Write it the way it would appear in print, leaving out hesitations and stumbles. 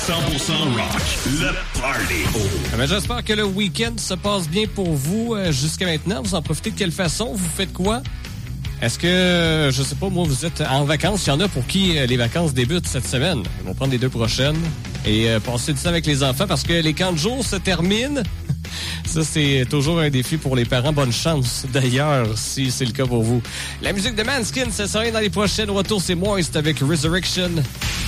rock, le party. J'espère que le week-end se passe bien pour vous jusqu'à maintenant. Vous en profitez de quelle façon? Vous faites quoi? Est-ce que, je sais pas, moi, vous êtes en vacances? Il y en a pour qui les vacances débutent cette semaine. Ils vont prendre les 2 prochaines et passer du temps avec les enfants parce que les camps de jour se terminent. Ça, c'est toujours un défi pour les parents. Bonne chance, d'ailleurs, si c'est le cas pour vous. La musique de Manskin, ça sera dans les prochaines retours. C'est Moist avec Resurrection.